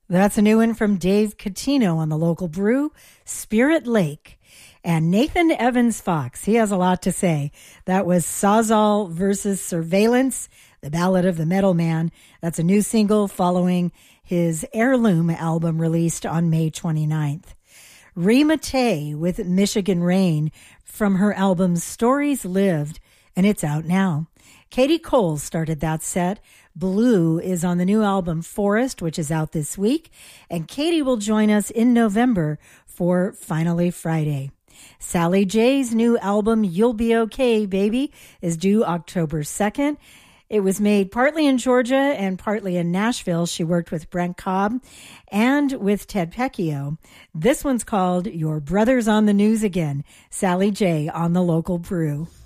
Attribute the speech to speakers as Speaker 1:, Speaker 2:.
Speaker 1: That's a new one from Dave Catino on the local brew, Spirit Lake. And Nathan Evans Fox, he has a lot to say. That was Sawzall versus Surveillance, the Ballad of the Metal Man. That's a new single following his Heirloom album released on May 29th. Rima Tay with Michigan Rain from her album Stories Lived, and it's out now. Katie Cole started that set. Blue is on the new album Forest, which is out this week, and Katie will join us in November for Finally Friday. Sally J's new album You'll Be Okay, Baby is due October 2nd. It was made partly in Georgia and partly in Nashville. She worked with Brent Cobb and with Ted Pecchio. This one's called Your Brother's on the News Again. Sally J on the local brew.